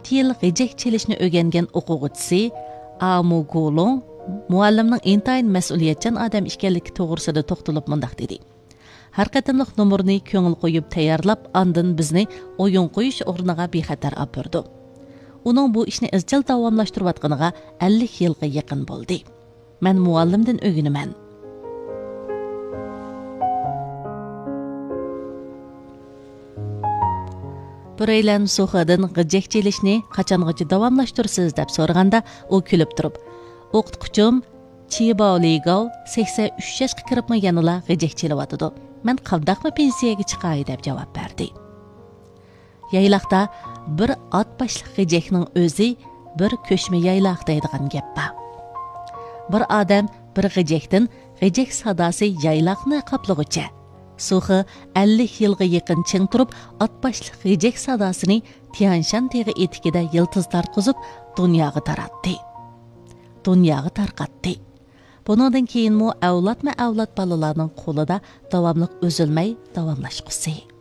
6 yil g'ijak chelishni o'rgangan o'quvchisi Amu Golong muallimning intayin mas'uliyatchan odam ekanligi to'g'risida to'xtalib mundaq dedi. Har qatimliq nomerni ko'ngil qo'yib tayyorlab, andin bizni o'yin qo'yish o'rniga bexatar olib bordi. Uning bu ishni izchil davomlashtirayotganiga 50 yilga yaqin bo'ldi. Men muallimdan o'rganaman. Biraylan Soxadan g'ijak chelishni qachongacha davomlashtirasiz deb so'raganda, u kulib turib, o'qituvchim Chibao Ligao 83 yoshga kiribmi yanala g'ijak chelyotidi. Men qaldaqmi pensiyaga chiqay deb javob berdi. Yaylaqda bir ot boshliq g'ijakning o'zi bir ko'chma yaylaq deydigan gap bor. Bir odam bir g'ijakdan g'ijak sadosi yaylaqni qaplag'icha Soxi 50 yilga yaqin ching turib, ot boshliq g'ijak sadosini Tianshan teg'i etikida yiltiz tarqizib dunyoga taratdi. Dunyoga tarqatdi. Bundan keyin mu avlodma-avlod balalarning qo'lida davomli o'zilmay davomlashqusi.